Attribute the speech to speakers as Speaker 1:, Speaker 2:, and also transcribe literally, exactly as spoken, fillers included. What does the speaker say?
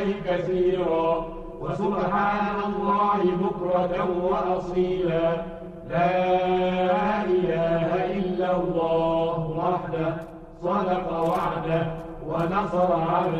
Speaker 1: الله كثيرا وسبحان الله بكرة وأصيلا. لا إله إلا الله وحده صدق وعده ونصر عبده